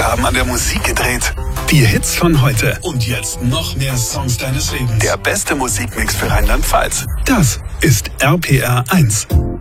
Wir haben an der Musik gedreht. Die Hits von heute. Und jetzt noch mehr Songs deines Lebens. Der beste Musikmix für Rheinland-Pfalz. Das ist RPR 1.